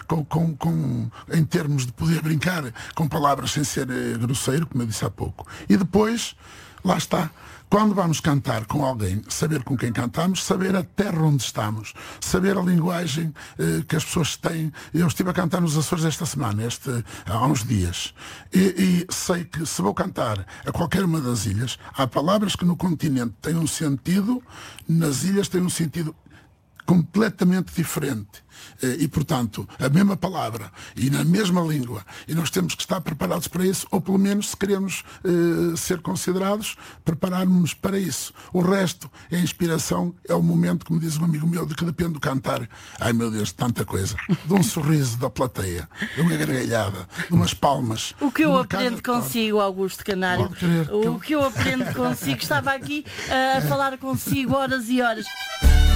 em termos de poder brincar com palavras sem ser grosseiro, como eu disse há pouco. E depois, lá está. Quando vamos cantar com alguém, saber com quem cantamos, saber a terra onde estamos, saber a linguagem que as pessoas têm. Eu estive a cantar nos Açores esta semana, há uns dias, e sei que se vou cantar a qualquer uma das ilhas, há palavras que no continente têm um sentido, nas ilhas têm um sentido completamente diferente. E, portanto, a mesma palavra e na mesma língua. E nós temos que estar preparados para isso, ou pelo menos, se queremos ser considerados, prepararmos para isso. O resto é a inspiração, é o momento, como diz um amigo meu, de que depende do cantar. Ai meu Deus, de tanta coisa. De um sorriso da plateia, de uma gargalhada, de umas palmas. O que eu aprendo consigo, Augusto Canário, o que eu aprendo consigo, estava aqui a falar consigo horas e horas.